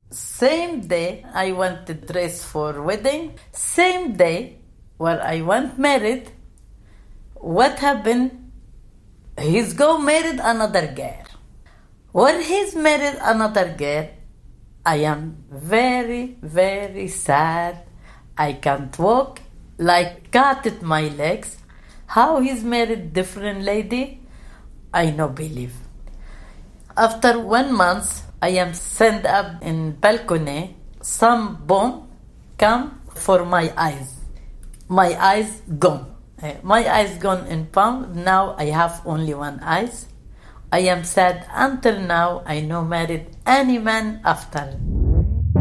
Same day I went to dress for wedding. Same day where I went married. What happened? He's go married another girl. When he's married another girl, I am very, very sad. I can't walk, like cut my legs. How he's married different lady, I no believe. After 1 month, I am sent up in balcony. Some bomb come for my eyes. My eyes gone. My eyes gone in palm. Now I have only one eyes. I am sad until now. I no married any man after.